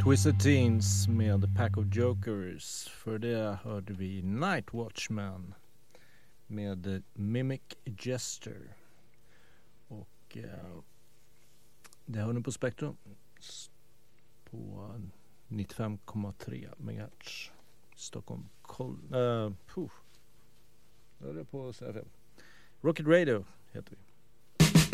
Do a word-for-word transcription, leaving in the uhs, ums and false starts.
Twisted Teens med Pack of Jokers. För det hörde vi Night Watchman med Mimic Jester. Och eh, det hör ni på Spektrum på nittiofem komma tre megahertz. Stockholm. Kol- uh, puh. Jag är på att säga fel. Rocket Radio heter vi.